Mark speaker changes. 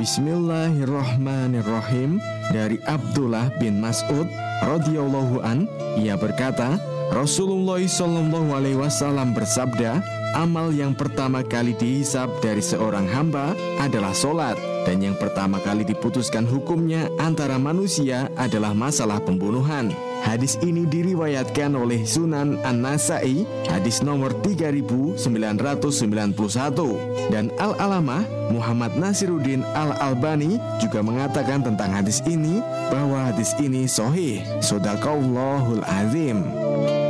Speaker 1: Bismillahirrahmanirrahim. Dari Abdullah bin Mas'ud radhiyallahu an, ia berkata, Rasulullah sallallahu alaihi wasallam bersabda, amal yang pertama kali dihisab dari seorang hamba adalah solat, dan yang pertama kali diputuskan hukumnya antara manusia adalah masalah pembunuhan. Hadis ini diriwayatkan oleh Sunan An-Nasai, hadis nomor 3991, dan Al-Alamah Muhammad Nasiruddin Al-Albani juga mengatakan tentang hadis ini bahwa hadis ini sahih. Shadaqallahul azim.